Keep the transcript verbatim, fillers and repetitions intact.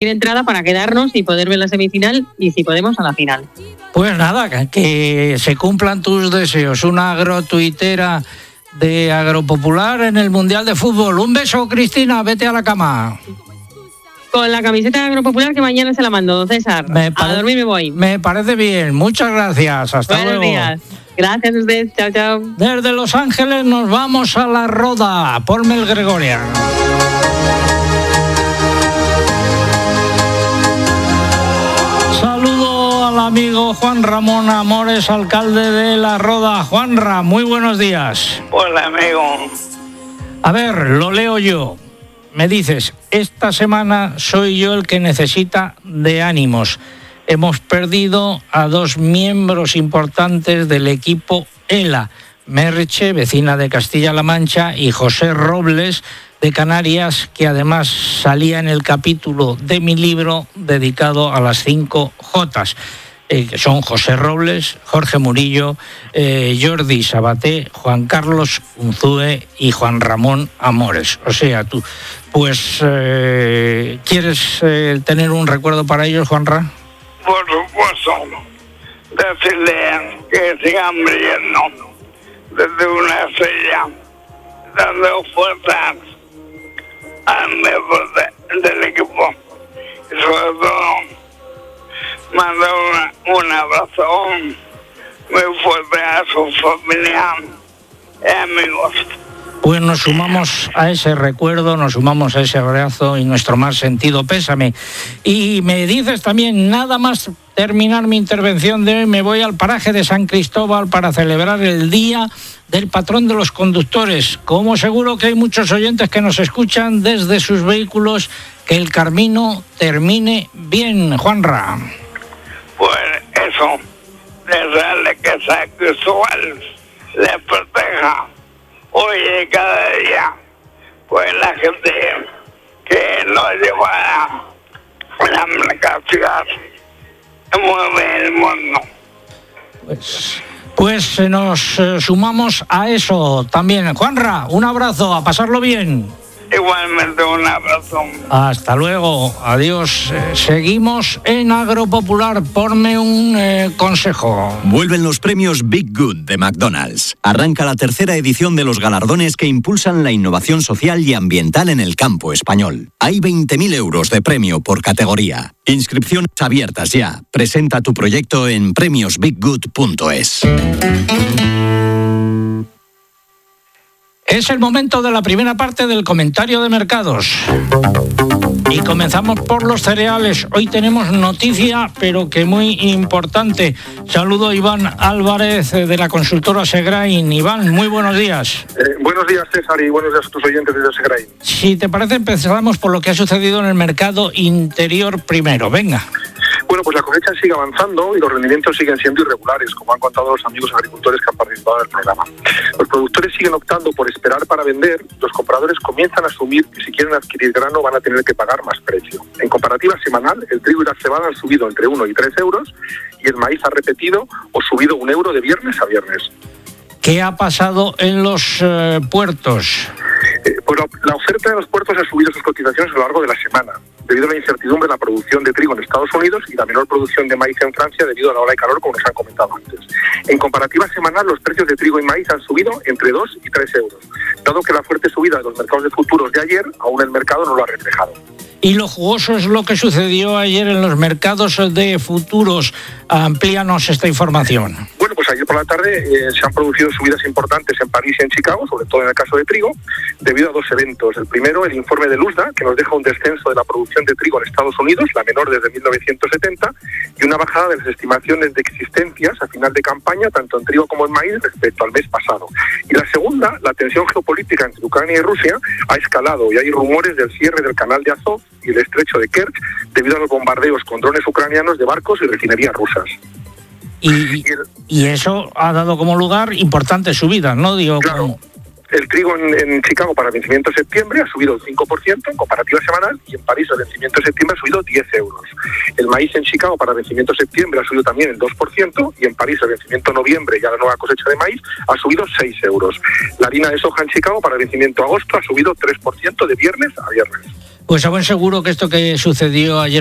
entrada para quedarnos y poder ver la semifinal y, si podemos, a la final. Pues nada, que se cumplan tus deseos. Una agrotuitera de Agropopular en el Mundial de Fútbol. Un beso, Cristina, vete a la cama. Con la camiseta de Agropopular, que mañana se la mando, don César. Me pare- a dormir me voy. Me parece bien, muchas gracias, hasta Buenos luego. días. Gracias a usted, chao, chao. Desde Los Ángeles nos vamos a La Roda, ponme el Gregorian. Saludo al amigo Juan Ramón Amores, alcalde de La Roda. Juanra, muy buenos días. Hola, amigo. A ver, lo leo yo. Me dices, esta semana soy yo el que necesita de ánimos. Hemos perdido a dos miembros importantes del equipo ELA, Merche, vecina de Castilla-La Mancha, y José Robles, de Canarias, que además salía en el capítulo de mi libro dedicado a las cinco Jotas. Eh, que son José Robles, Jorge Murillo, eh, Jordi Sabaté, Juan Carlos Unzúe y Juan Ramón Amores. O sea, tú, pues, eh, ¿quieres eh, tener un recuerdo para ellos, Juanra? Por supuesto, decirle que sigan brillando desde una estrella, dando fuerzas al mejor de, del equipo y sobre todo mando una, un abrazo muy fuerte a su familia y amigos. Pues nos sumamos a ese recuerdo, nos sumamos a ese abrazo y nuestro más sentido pésame. Y me dices también, nada más terminar mi intervención de hoy, me voy al paraje de San Cristóbal para celebrar el Día del Patrón de los Conductores. Como seguro que hay muchos oyentes que nos escuchan desde sus vehículos, que el camino termine bien, Juanra. Pues eso, desearle que San Cristóbal les proteja hoy y cada día, pues la gente que nos lleva la mercancía mueve el mundo. Pues, pues nos eh, sumamos a eso también. Juanra, un abrazo, a pasarlo bien. Igualmente un abrazo. Hasta luego, adiós. Eh, seguimos en Agropopular. Ponme un eh, consejo. Vuelven los premios Big Good de McDonald's. Arranca la tercera edición de los galardones que impulsan la innovación social y ambiental en el campo español. Hay veinte mil euros de premio por categoría. Inscripciones abiertas ya. Presenta tu proyecto en premios big good punto es. Es el momento de la primera parte del comentario de mercados. Y comenzamos por los cereales. Hoy tenemos noticia, pero que muy importante. Saludo a Iván Álvarez de la consultora Segrain. Iván, muy buenos días. Eh, buenos días, César, y buenos días a tus oyentes desde Segrain. Si te parece, empezamos por lo que ha sucedido en el mercado interior primero. Venga. Bueno, pues la cosecha sigue avanzando y los rendimientos siguen siendo irregulares, como han contado los amigos agricultores que han participado en el programa. Los productores siguen optando por esperar para vender, los compradores comienzan a asumir que si quieren adquirir grano van a tener que pagar más precio. En comparativa semanal, el trigo y la cebada han subido entre uno y tres euros y el maíz ha repetido o subido un euro de viernes a viernes. ¿Qué ha pasado en los eh, puertos? Eh, pues la, la oferta de los puertos ha subido sus cotizaciones a lo largo de la semana, debido a la incertidumbre en la producción de trigo en Estados Unidos y la menor producción de maíz en Francia debido a la ola de calor, como nos han comentado antes. En comparativa semanal, los precios de trigo y maíz han subido entre dos y tres euros, dado que la fuerte subida de los mercados de futuros de ayer, aún el mercado no lo ha reflejado. Y lo jugoso es lo que sucedió ayer en los mercados de futuros. Amplíanos esta información. Bueno, pues ayer por la tarde eh, se han producido subidas importantes en París y en Chicago, sobre todo en el caso de trigo, debido a dos eventos. El primero, el informe de Luzda, que nos deja un descenso de la producción de trigo en Estados Unidos, la menor desde mil novecientos setenta, y una bajada de las estimaciones de existencias a final de campaña, tanto en trigo como en maíz, respecto al mes pasado. Y la segunda, la tensión geopolítica entre Ucrania y Rusia ha escalado y hay rumores del cierre del canal de Azov y el estrecho de Kerch debido a los bombardeos con drones ucranianos de barcos y refinerías rusas. Y, y eso ha dado como lugar importantes subidas, ¿no? Digo, claro. Como... El trigo en, en Chicago para vencimiento de septiembre ha subido el cinco por ciento en comparativa semanal y en París el vencimiento de septiembre ha subido diez euros. El maíz en Chicago para vencimiento de septiembre ha subido también el dos por ciento y en París el vencimiento de noviembre, ya la nueva cosecha de maíz, ha subido seis euros. La harina de soja en Chicago para vencimiento de agosto ha subido tres por ciento de viernes a viernes. Pues a buen seguro que esto que sucedió ayer